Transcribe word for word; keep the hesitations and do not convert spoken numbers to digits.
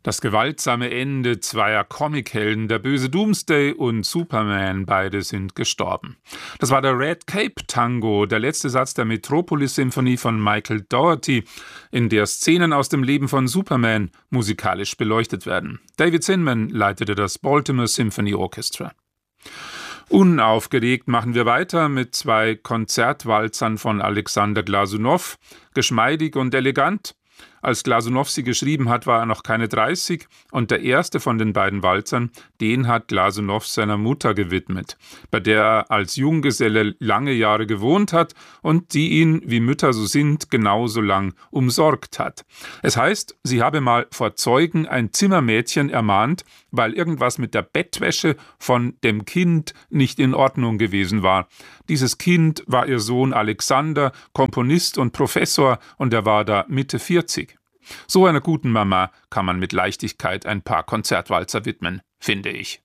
Das gewaltsame Ende zweier Comichelden, der böse Doomsday und Superman, beide sind gestorben. Das war der Red Cape Tango, der letzte Satz der Metropolis-Symphonie von Michael Dougherty, in der Szenen aus dem Leben von Superman musikalisch beleuchtet werden. David Zinman leitete das Baltimore Symphony Orchestra. Unaufgeregt machen wir weiter mit zwei Konzertwalzern von Alexander Glasunow, geschmeidig und elegant. Als Glasunow sie geschrieben hat, war er noch keine dreißig und der erste von den beiden Walzern, den hat Glasunow seiner Mutter gewidmet, bei der er als Junggeselle lange Jahre gewohnt hat und die ihn, wie Mütter so sind, genauso lang umsorgt hat. Es heißt, sie habe mal vor Zeugen ein Zimmermädchen ermahnt, weil irgendwas mit der Bettwäsche von dem Kind nicht in Ordnung gewesen war. Dieses Kind war ihr Sohn Alexander, Komponist und Professor, und er war da Mitte vierzig. So einer guten Mama kann man mit Leichtigkeit ein paar Konzertwalzer widmen, finde ich.